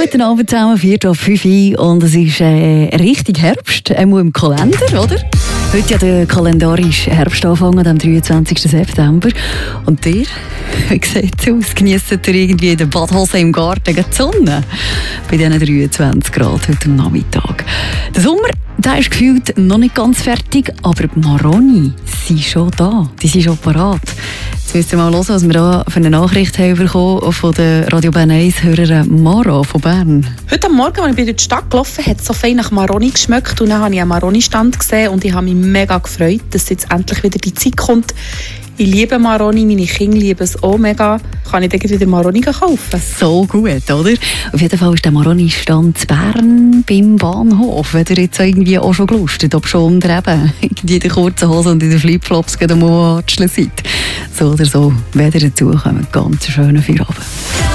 Guten Abend zusammen, 4:05 und es ist richtig Herbst, im Kalender, oder? Heute ja der kalendarische Herbstanfang am 23. September. Und ihr, wie sieht es aus? Genießt ihr irgendwie in der Badhose im Garten die Sonne? Bei diesen 23 Grad heute am Nachmittag. Der Sommer, der ist gefühlt noch nicht ganz fertig, aber die Maroni sind schon da. Die sind schon parat. Jetzt müsst ihr mal hören, was wir da für eine Nachricht haben bekommen von der Radio Bern 1-Hörerin Mara von Bern. Heute Morgen, als ich durch die Stadt gelaufen bin, hat es so fein nach Maroni geschmeckt. Und dann habe ich einen Maroni-Stand gesehen und ich habe mich mega gefreut, dass jetzt endlich wieder die Zeit kommt. Ich liebe Maroni, meine Kinder lieben es auch mega. Kann ich dann wieder Maroni kaufen? So gut, oder? Auf jeden Fall ist der Maroni-Stand in Bern beim Bahnhof. Wenn ihr jetzt irgendwie auch schon gelustet, ob schon unter eben in der kurzen Hose und in den Flipflops am Watscheln seid. So oder so, wenn ihr dazu kommt, ganz schönen Feierabend.